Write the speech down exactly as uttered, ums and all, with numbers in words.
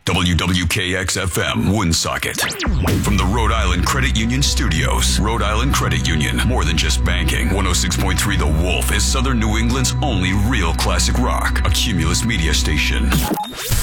W W K X F M, Woonsocket. From the Rhode Island Credit Union Studios. Rhode Island Credit Union, more than just banking. one oh six point three The Wolf is Southern New England's only real classic rock. A Cumulus media station.